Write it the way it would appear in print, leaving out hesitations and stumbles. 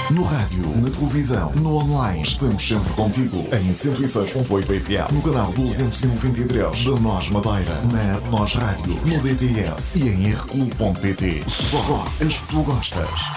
No rádio, na televisão, no online, estamos sempre contigo. Em 106.8 FM, no canal 293 da NOS Madeira, na NOS Rádio, no DTS e em rcu.pt. Só as que tu gostas.